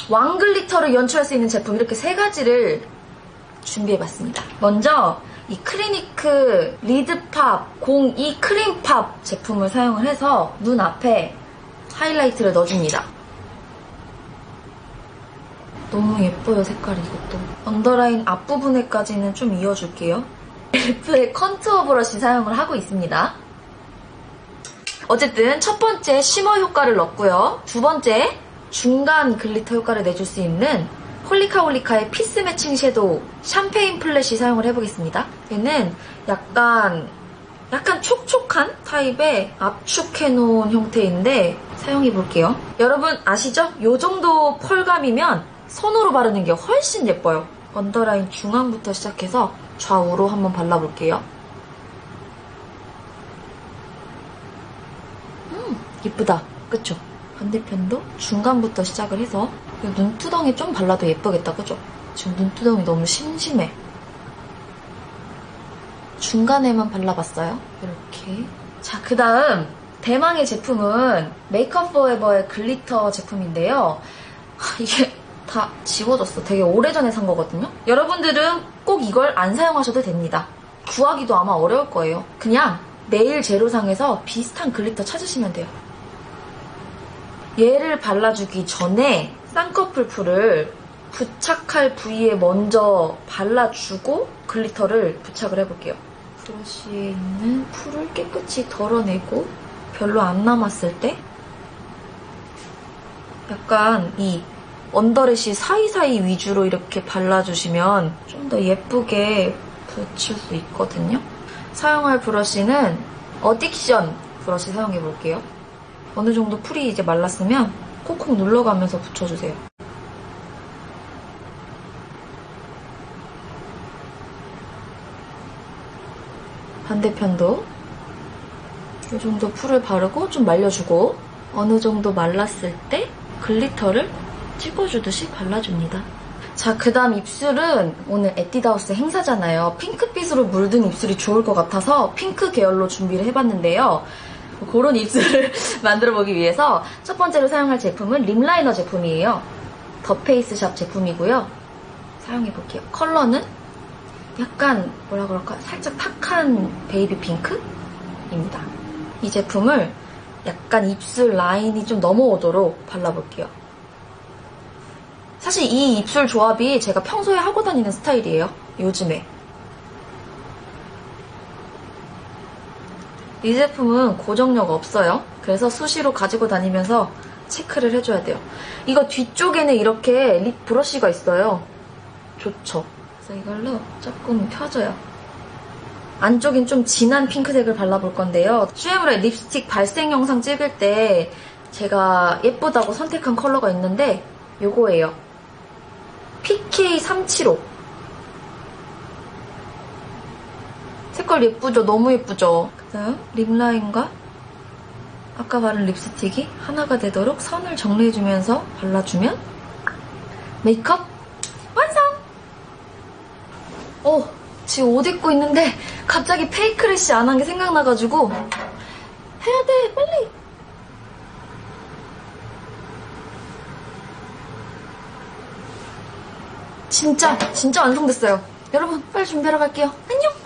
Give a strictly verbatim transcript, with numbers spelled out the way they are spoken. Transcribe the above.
왕글리터를 연출할 수 있는 제품 이렇게 세 가지를 준비해봤습니다. 먼저 이 크리니크 리드팝 공이 크림팝 제품을 사용을 해서 눈 앞에 하이라이트를 넣어줍니다. 너무 예뻐요, 색깔이 이것도. 언더라인 앞부분에까지는 좀 이어줄게요. 엘프의 컨투어 브러쉬 사용을 하고 있습니다. 어쨌든 첫 번째 쉬머 효과를 넣었고요. 두 번째 중간 글리터 효과를 내줄 수 있는 홀리카홀리카의 피스 매칭 섀도우 샴페인 플래시 사용을 해보겠습니다. 얘는 약간 약간 촉촉한 타입의 압축해놓은 형태인데 사용해볼게요. 여러분 아시죠? 이 정도 펄감이면 손으로 바르는 게 훨씬 예뻐요. 언더라인 중앙부터 시작해서 좌우로 한번 발라볼게요. 음, 예쁘다. 그쵸? 반대편도 중간부터 시작을 해서 눈두덩이 좀 발라도 예쁘겠다. 그죠? 지금 눈두덩이 너무 심심해. 중간에만 발라봤어요. 이렇게. 자, 그 다음 대망의 제품은 메이크업 포에버의 글리터 제품인데요. 이게 다 지워졌어. 되게 오래전에 산 거거든요. 여러분들은 꼭 이걸 안 사용하셔도 됩니다. 구하기도 아마 어려울 거예요. 그냥 네일 제로상에서 비슷한 글리터 찾으시면 돼요. 얘를 발라주기 전에 쌍꺼풀 풀을 부착할 부위에 먼저 발라주고 글리터를 부착을 해볼게요. 브러쉬에 있는 풀을 깨끗이 덜어내고 별로 안 남았을 때 약간 이 언더래쉬 사이사이 위주로 이렇게 발라주시면 좀 더 예쁘게 붙일 수 있거든요. 사용할 브러쉬는 어딕션 브러쉬 사용해볼게요. 어느 정도 풀이 이제 말랐으면 콕콕 눌러가면서 붙여주세요. 반대편도 이 정도 풀을 바르고 좀 말려주고 어느 정도 말랐을 때 글리터를 찍어주듯이 발라줍니다. 자, 그 다음 입술은 오늘 에뛰드하우스 행사잖아요. 핑크빛으로 물든 입술이 좋을 것 같아서 핑크 계열로 준비를 해봤는데요. 그런 입술을 만들어보기 위해서 첫 번째로 사용할 제품은 립라이너 제품이에요. 더 페이스샵 제품이고요. 사용해볼게요. 컬러는 약간 뭐라 그럴까 살짝 탁한 베이비 핑크입니다. 이 제품을 약간 입술 라인이 좀 넘어오도록 발라볼게요. 사실 이 입술 조합이 제가 평소에 하고 다니는 스타일이에요. 요즘에. 이 제품은 고정력 없어요. 그래서 수시로 가지고 다니면서 체크를 해줘야 돼요. 이거 뒤쪽에는 이렇게 립 브러쉬가 있어요. 좋죠. 그래서 이걸로 조금 펴줘요. 안쪽엔 좀 진한 핑크색을 발라볼 건데요. 슈에무라의 립스틱 발색 영상 찍을 때 제가 예쁘다고 선택한 컬러가 있는데 요거예요. 피케이 삼칠오. 색깔 예쁘죠? 너무 예쁘죠? 그 다음 립라인과 아까 바른 립스틱이 하나가 되도록 선을 정리해주면서 발라주면 메이크업 완성! 어, 지금 옷 입고 있는데 갑자기 페이크래쉬 안 한 게 생각나가지고 해야 돼, 빨리! 진짜, 진짜 완성됐어요. 여러분, 빨리 준비하러 갈게요. 안녕!